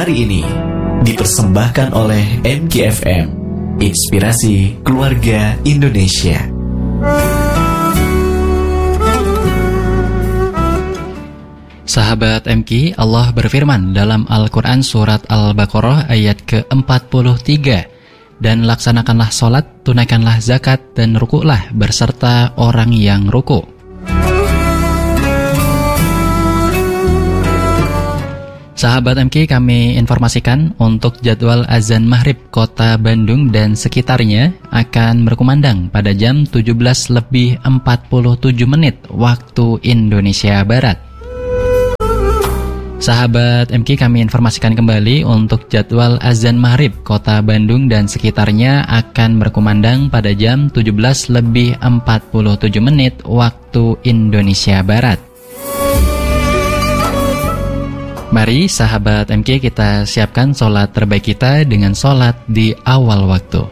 hari ini dipersembahkan oleh MKFM, Inspirasi Keluarga Indonesia. Sahabat MK, Allah berfirman dalam Al-Quran surat Al-Baqarah ayat ke-43, dan laksanakanlah sholat, tunaikanlah zakat, dan rukuklah berserta orang yang ruku. Sahabat MK, kami informasikan untuk jadwal azan maghrib kota Bandung dan sekitarnya akan berkumandang pada jam 17:47 waktu Indonesia Barat. Sahabat MK, kami informasikan kembali untuk jadwal azan maghrib kota Bandung dan sekitarnya akan berkumandang pada jam 17:47 waktu Indonesia Barat. Mari sahabat MK, kita siapkan sholat terbaik kita dengan sholat di awal waktu.